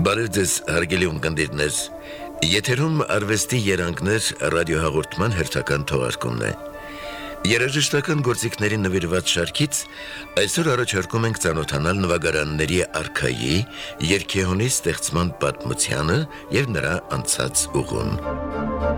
Բարև ձեզ, հարգելի ունկնդիրներ, եթերում արվեստի երանգներ ռադիոհաղորդման հերթական թողարկումն է։ Երաժշտական գործիքների նվիրված շարքից այսօր առաջարկում ենք ծանոթանալ նվագարանների արքայի, երգեհոնի ստեղծման պատմությանը և նրա անցած ուղուն։